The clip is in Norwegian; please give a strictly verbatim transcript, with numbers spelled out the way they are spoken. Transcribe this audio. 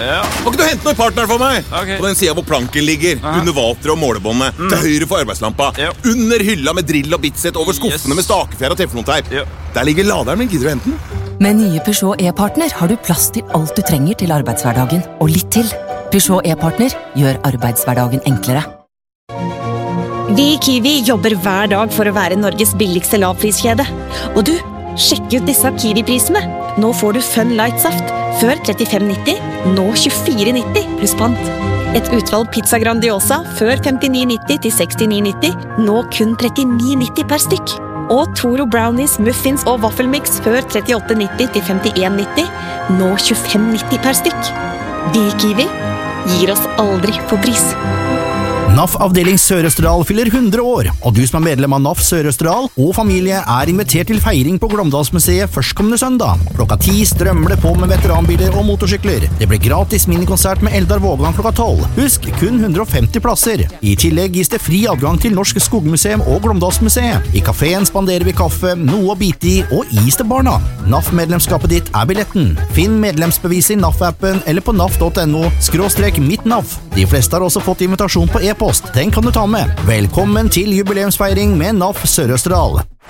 Ja. Må ikke du hente noe i partner for meg? Ok. På den siden hvor planken ligger, Aha. under vateret og målebåndet, Mm. til høyre for arbeidslampa, Ja. under hylla med drill og bitset, over skuffene Yes. med stakefjær og teflonteip. Ja. Der ligger laderen min, gidder du hente den? Med nye Peugeot e-partner har du plass til alt du trenger til arbeidshverdagen, og litt til. Peugeot e-partner gjør arbeidshverdagen enklere. Vi i Kiwi jobber hver dag for å være Norges billigste lavpriskjede. Og du, sjekk ut disse Kiwi-prisene. Nå får du Fun Light-saft, før trettifem nitti, nå tjuefire nitti pluss pant. Et utvalg pizza Grandiosa, før femtini nitti til sekstini nitti, nå kun trettini nitti per stykk. Og Toro Brownies, muffins og vaffelmix, før trettiåtte nitti til femtien nitti, nå tjuefem nitti per stykk. Vi i Kiwi gir oss aldri på pris. N A F Avdeling Sør-Østerdal fyller hundre år, og du som er medlem av N A F Sør-Østerdal og familie er invitert til feiring på Glåmdalsmuseet førstkommende søndag. Klokka ti strømmer det på med veteranbiler og motorsykler. Det blir gratis minikonsert med Eldar Vågeland klokka tolv. Husk, kun hundre og femti plasser. I tillegg gis det fri adgang til Norsk Skogmuseum og Glåmdalsmuseet. I kaféen spanderer vi kaffe, noe å bite i og is til barna. N A F-medlemskapet ditt er billetten. Finn medlemsbevis i N A F-appen eller på naf punktum no skråstrek mitt N A F. De fleste har også fått invitasjon på e-post. Den kan du ta med. Velkommen til jubileumsfeiring med N A F Sør-Østerdal.